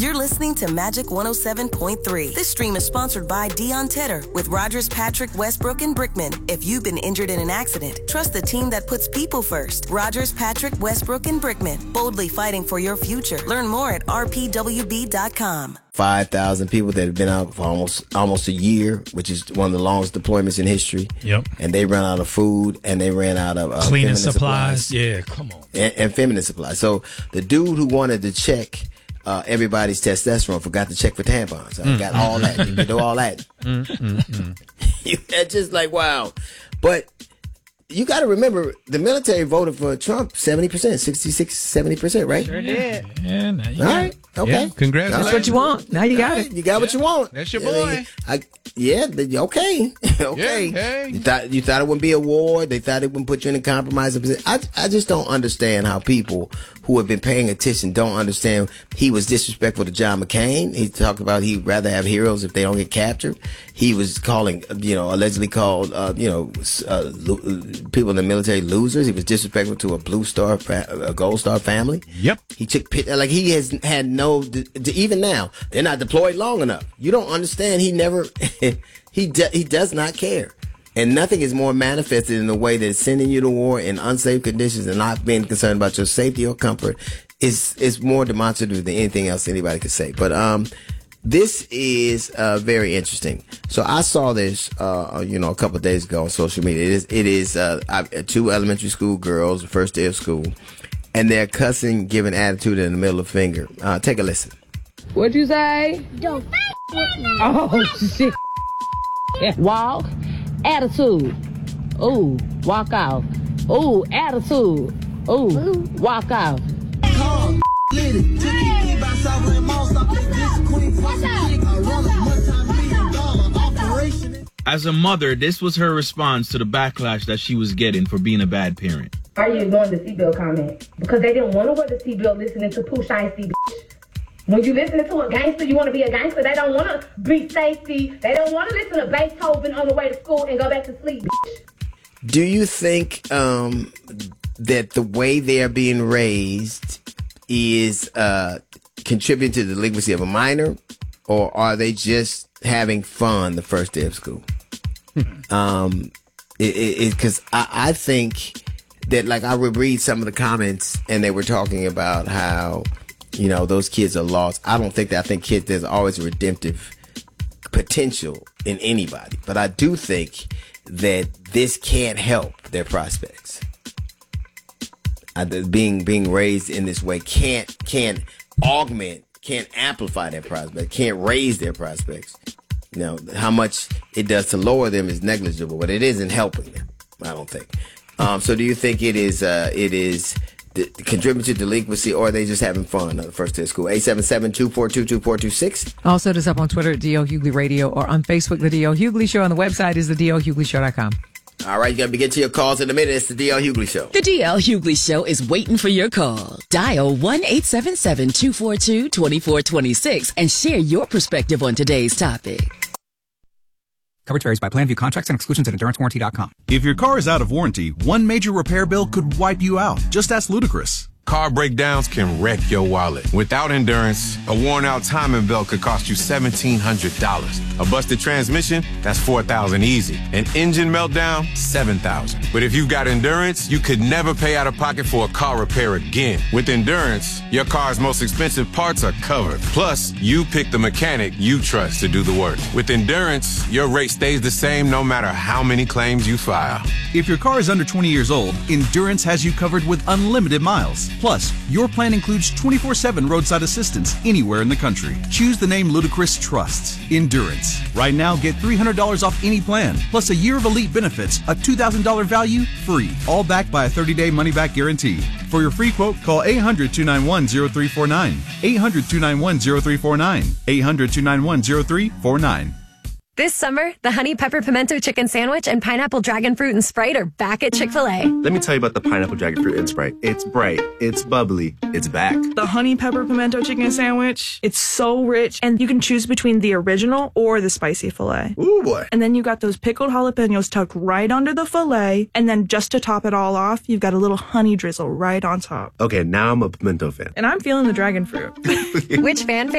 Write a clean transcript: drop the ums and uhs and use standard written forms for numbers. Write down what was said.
You're listening to Magic 107.3. This stream is sponsored by Deion Tedder with Rogers, Patrick, Westbrook, and Brickman. If you've been injured in an accident, trust the team that puts people first. Rogers, Patrick, Westbrook, and Brickman. Boldly fighting for your future. Learn more at rpwb.com. 5,000 people that have been out for almost a year, which is one of the longest deployments in history. Yep. And they ran out of food, and they ran out of cleaning supplies. Yeah, come on. And feminine supplies. So the dude who wanted to check everybody's testosterone forgot to check for tampons. I got all that. You can do all that. It's just like, wow. But you got to remember, the military voted for Trump 70%, 66, 70%, right? Sure did. Yeah, now you all right. Okay. Yeah, congratulations. That's what you want. Now you got it. You got what you want. That's your boy. Okay. Okay. Yeah, hey. You thought it wouldn't be a war. They thought it wouldn't put you in a compromising position. I just don't understand how people who have been paying attention don't understand. He was disrespectful to John McCain. He talked about he'd rather have heroes if they don't get captured. He was calling, allegedly called, people in the military losers. He was disrespectful to a a Gold Star family. Yep. He took he has had no, even now, they're not deployed long enough. You don't understand. He never, he does not care. And nothing is more manifested in the way that sending you to war in unsafe conditions and not being concerned about your safety or comfort is more demonstrative than anything else anybody could say. But, this is very interesting. So I saw this, a couple of days ago on social media. It is 2 elementary school girls, the first day of school, and they're cussing, giving attitude in the middle finger. Take a listen. What'd you say? Don't. Oh shit! Walk, attitude. Ooh, walk out. Ooh, attitude. Ooh, walk out. As a mother, this was her response to the backlash that she was getting for being a bad parent. Are you ignoring the seatbelt comment? Because they didn't want to wear the seatbelt listening to Pooh Shiesty, bitch. When you listening to a gangster, you want to be a gangster. They don't want to be safety. They don't want to listen to Beethoven on the way to school and go back to sleep, bitch. Do you think that the way they are being raised is contributing to the delinquency of a minor, or are they just having fun the first day of school? Because I think that, like, I would read some of the comments and they were talking about how, those kids are lost. I don't think that. I think there's always a redemptive potential in anybody. But I do think that this can't help their prospects. Being raised in this way can't augment, can't amplify their prospects, can't raise their prospects. How much it does to lower them is negligible, but it isn't helping them, I don't think. So do you think it is contributing to delinquency, or are they just having fun on the first day of school? 877-242-2426. Also, hit us up on Twitter at D.L. Hughley Radio, or on Facebook, The D.L. Hughley Show. On the website is thedlhugleyshow.com. All right, you're going to get to your calls in a minute. It's the D.L. Hughley Show. The D.L. Hughley Show is waiting for your call. Dial 1-877-242-2426 and share your perspective on today's topic. Coverage varies by plan. View contracts and exclusions at endurancewarranty.com. If your car is out of warranty, one major repair bill could wipe you out. Just ask Ludacris. Car breakdowns can wreck your wallet. Without Endurance, a worn-out timing belt could cost you $1,700. A busted transmission, that's $4,000 easy. An engine meltdown, $7,000. But if you've got Endurance, you could never pay out of pocket for a car repair again. With Endurance, your car's most expensive parts are covered. Plus, you pick the mechanic you trust to do the work. With Endurance, your rate stays the same no matter how many claims you file. If your car is under 20 years old, Endurance has you covered with unlimited miles. Plus, your plan includes 24/7 roadside assistance anywhere in the country. Choose the name Ludacris trusts, Endurance. Right now, get $300 off any plan, plus a year of elite benefits, a $2,000 value, free. All backed by a 30-day money-back guarantee. For your free quote, call 800-291-0349. 800-291-0349. 800-291-0349. This summer, the Honey Pepper Pimento Chicken Sandwich and Pineapple Dragon Fruit and Sprite are back at Chick-fil-A. Let me tell you about the Pineapple Dragon Fruit and Sprite. It's bright, it's bubbly, it's back. The Honey Pepper Pimento Chicken Sandwich, it's so rich, and you can choose between the original or the spicy filet. Ooh, boy. And then you got those pickled jalapenos tucked right under the filet, and then just to top it all off, you've got a little honey drizzle right on top. Okay, now I'm a pimento fan. And I'm feeling the dragon fruit. Which fan